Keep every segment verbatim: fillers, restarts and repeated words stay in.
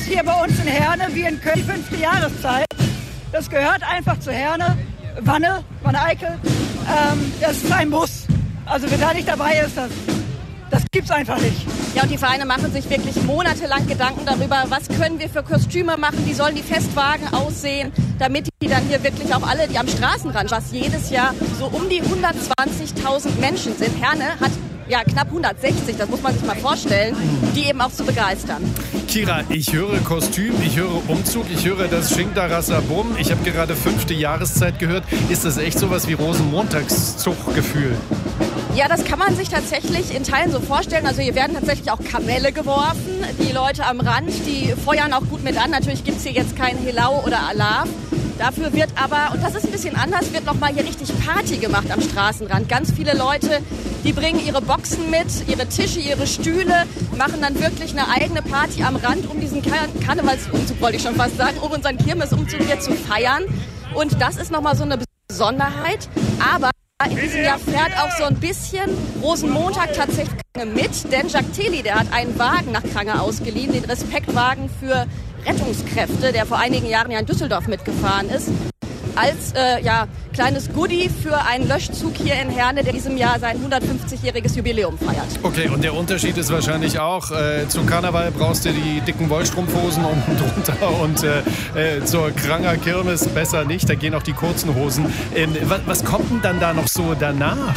hier bei uns in Herne wie in Köln, fünfte Jahreszeit. Das gehört einfach zu Herne. Wanne, Wanne-Eickel. Ähm, das ist ein Muss. Also wer da nicht dabei ist, das, das gibt's einfach nicht. Ja, und die Vereine machen sich wirklich monatelang Gedanken darüber, was können wir für Kostüme machen, wie sollen die Festwagen aussehen, damit die dann hier wirklich auch alle, die am Straßenrand, was jedes Jahr so um die hundertzwanzigtausend Menschen sind. Herne hat ja knapp hundertsechzig, das muss man sich mal vorstellen, die eben auch zu begeistern. Kira, ich höre Kostüm, ich höre Umzug, ich höre das Schinkdarasser Bumm. Ich habe gerade fünfte Jahreszeit gehört. Ist das echt sowas wie Rosenmontagszug-Gefühl? Ja, das kann man sich tatsächlich in Teilen so vorstellen. Also hier werden tatsächlich auch Kamelle geworfen. Die Leute am Rand, die feuern auch gut mit an. Natürlich gibt es hier jetzt kein Helau oder Alarv. Dafür wird aber, und das ist ein bisschen anders, wird nochmal hier richtig Party gemacht am Straßenrand. Ganz viele Leute, die bringen ihre Boxen mit, ihre Tische, ihre Stühle, machen dann wirklich eine eigene Party am Rand, um diesen Kar- Karnevalsumzug, wollte ich schon fast sagen, um unseren Kirmesumzug hier zu feiern. Und das ist nochmal so eine Besonderheit. Aber in diesem Jahr fährt auch so ein bisschen Rosenmontag tatsächlich mit, denn Jacques Thely, der hat einen Wagen nach Krange ausgeliehen, den Respektwagen für Rettungskräfte, der vor einigen Jahren ja in Düsseldorf mitgefahren ist, als äh, ja, kleines Goodie für einen Löschzug hier in Herne, der diesem Jahr sein hundertfünfzigjähriges Jubiläum feiert. Okay, und der Unterschied ist wahrscheinlich auch, äh, zum Karneval brauchst du die dicken Wollstrumpfhosen unten drunter und äh, äh, zur Kranger Kirmes besser nicht, da gehen auch die kurzen Hosen. Ähm, was, was kommt denn dann da noch so danach?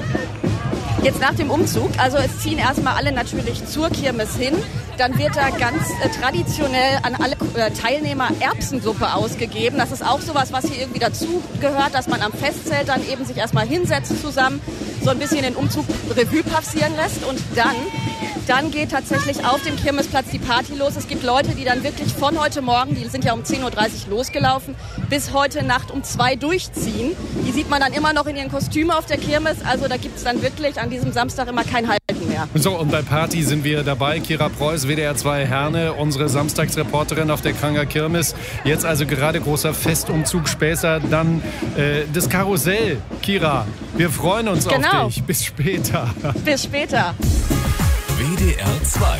Jetzt nach dem Umzug, also es ziehen erstmal alle natürlich zur Kirmes hin. Dann wird da ganz äh, traditionell an alle äh, Teilnehmer Erbsensuppe ausgegeben. Das ist auch sowas, was hier irgendwie dazugehört, dass man am Festzelt dann eben sich erstmal hinsetzt zusammen, so ein bisschen den Umzug Revue passieren lässt und dann, dann geht tatsächlich auf dem Kirmesplatz die Party los. Es gibt Leute, die dann wirklich von heute Morgen, die sind ja um zehn Uhr dreißig losgelaufen, bis heute Nacht um zwei durchziehen. Die sieht man dann immer noch in ihren Kostümen auf der Kirmes. Also da gibt es dann wirklich an diesem Samstag immer kein Halten mehr. So, und bei Party sind wir dabei. Kira Preuß, W D R zwei Herne, unsere Samstagsreporterin auf der Kranger Kirmes. Jetzt also gerade großer Festumzug, später dann äh, das Karussell. Kira, wir freuen uns genau. auf dich. Bis später. Bis später. W D R zwei